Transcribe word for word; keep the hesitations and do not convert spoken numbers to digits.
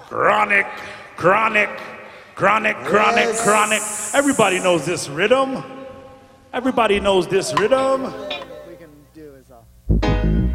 Chronic, chronic, chronic, chronic, Yes. chronic. Everybody knows this rhythm. Everybody knows this rhythm. We can do is uh,